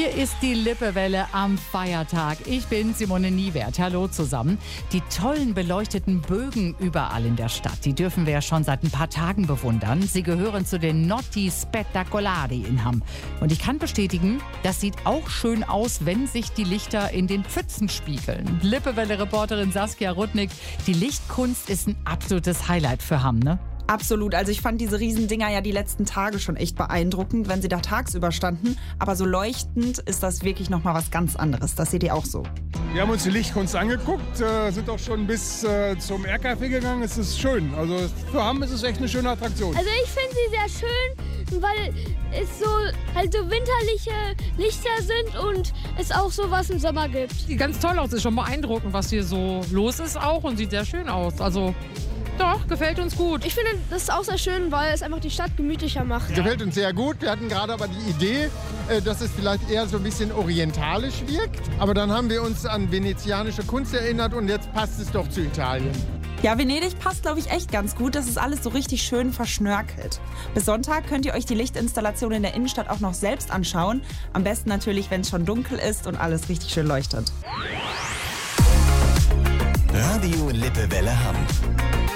Hier ist die Lippewelle am Feiertag. Ich bin Simone Niewert. Hallo zusammen. Die tollen beleuchteten Bögen überall in der Stadt, die dürfen wir ja schon seit ein paar Tagen bewundern. Sie gehören zu den Notti Spettacolari in Hamm. Und ich kann bestätigen, das sieht auch schön aus, wenn sich die Lichter in den Pfützen spiegeln. Lippewelle-Reporterin Saskia Rudnick, die Lichtkunst ist ein absolutes Highlight für Hamm, ne? Absolut. Also ich fand diese Riesendinger ja die letzten Tage schon echt beeindruckend, wenn sie da tagsüber standen. Aber so leuchtend ist das wirklich nochmal was ganz anderes. Das seht ihr auch so. Wir haben uns die Lichtkunst angeguckt, sind auch schon bis zum RKW gegangen. Es ist schön. Also für Hamm ist es echt eine schöne Attraktion. Also ich finde sie sehr schön, weil es so halt so winterliche Lichter sind und es auch sowas im Sommer gibt. Sieht ganz toll aus. Ist schon beeindruckend, was hier so los ist auch und sieht sehr schön aus. Also doch, gefällt uns gut. Ich finde das auch sehr schön, weil es einfach die Stadt gemütlicher macht. Gefällt uns sehr gut. Wir hatten gerade aber die Idee, dass es vielleicht eher so ein bisschen orientalisch wirkt. Aber dann haben wir uns an venezianische Kunst erinnert und jetzt passt es doch zu Italien. Ja, Venedig passt, glaube ich, echt ganz gut. Das ist alles so richtig schön verschnörkelt. Bis Sonntag könnt ihr euch die Lichtinstallation in der Innenstadt auch noch selbst anschauen. Am besten natürlich, wenn es schon dunkel ist und alles richtig schön leuchtet. Radio Lippewelle Hamm.